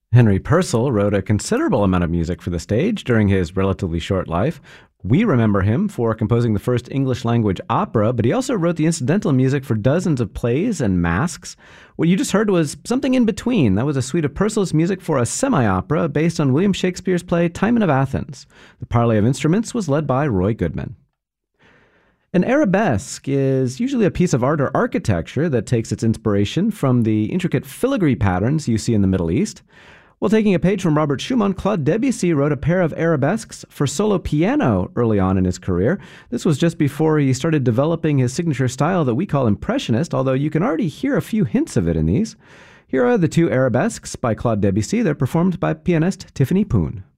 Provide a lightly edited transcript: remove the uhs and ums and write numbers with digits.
Henry Purcell wrote a considerable amount of music for the stage during his relatively short life. We remember him for composing the first English language opera, but he also wrote the incidental music for dozens of plays and masques. What you just heard was Something in Between. That was a suite of Purcell's music for a semi-opera based on William Shakespeare's play Timon of Athens. The parley of instruments was led by Roy Goodman. An arabesque is usually a piece of art or architecture that takes its inspiration from the intricate filigree patterns you see in the Middle East. Well, taking a page from Robert Schumann, Claude Debussy wrote a pair of arabesques for solo piano early on in his career. This was just before he started developing his signature style that we call Impressionist, although you can already hear a few hints of it in these. Here are the two arabesques by Claude Debussy. They're performed by pianist Tiffany Poon.